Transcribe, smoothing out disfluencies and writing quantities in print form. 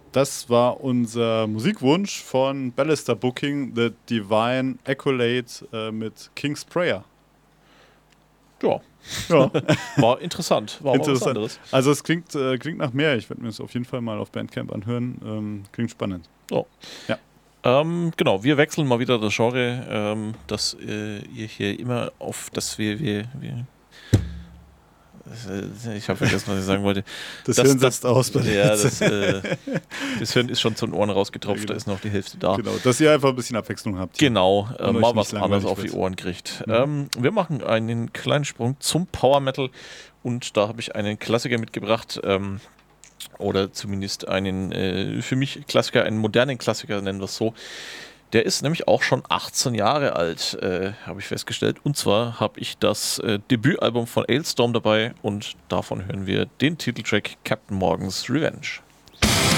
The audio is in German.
Das war unser Musikwunsch von Ballister Booking, The Divine Accolade mit King's Prayer. Ja. Ja. War interessant. War mal was anderes. Also es klingt nach mehr. Ich werde mir das auf jeden Fall mal auf Bandcamp anhören. Klingt spannend. Oh. Ja. Genau, wir wechseln mal wieder das Genre, dass ihr hier immer auf das ich habe vergessen, was ich sagen wollte. Das Hirn setzt aus. Ja, das Hirn ist schon zu den Ohren rausgetropft, ja, genau. Da ist noch die Hälfte da. Genau, dass ihr einfach ein bisschen Abwechslung habt. Genau, mal was anderes auf die Ohren kriegt. Wir machen einen kleinen Sprung zum Power Metal und da habe ich einen Klassiker mitgebracht, oder zumindest einen, für mich Klassiker, einen modernen Klassiker, nennen wir es so. Der ist nämlich auch schon 18 Jahre alt, habe ich festgestellt. Und zwar habe ich das Debütalbum von Alestorm dabei und davon hören wir den Titeltrack Captain Morgan's Revenge.